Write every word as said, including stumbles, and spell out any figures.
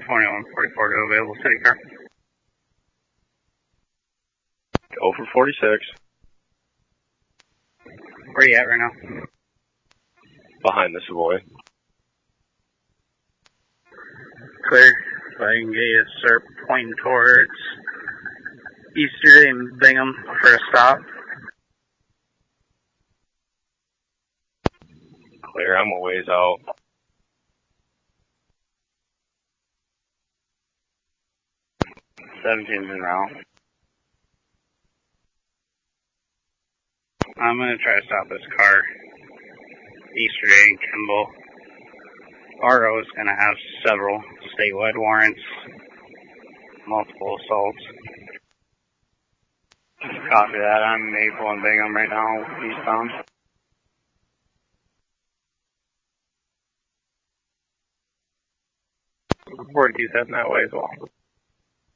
twenty-one forty-four to available city car. Go for forty-six. Where are you at right now? Behind the Savoy. Clear. If I can get you to start pointing towards Easter and Bingham for a stop. Clear, I'm a ways out. seventeen's en route. I'm going to try to stop this car. Easter Day and Kimball. R O is going to have several statewide warrants. Multiple assaults. Copy that. I'm Maple and Bingham right now, eastbound. forty-two's heading that way as well.